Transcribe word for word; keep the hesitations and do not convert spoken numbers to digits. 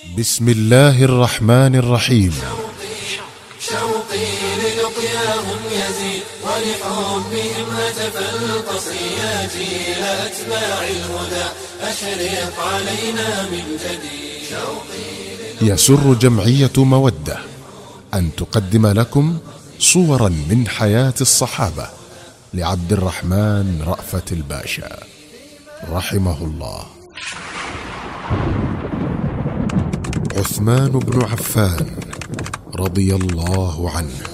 بسم الله الرحمن الرحيم. شوقي للقياهم يزيد ولحبهم هتف القصيات إلى أتباع الهدى أشرق علينا من جديد. يسر جمعية مودة أن تقدم لكم صورا من حياة الصحابة لعبد الرحمن رأفت الباشا رحمه الله. عثمان بن عفان رضي الله عنه.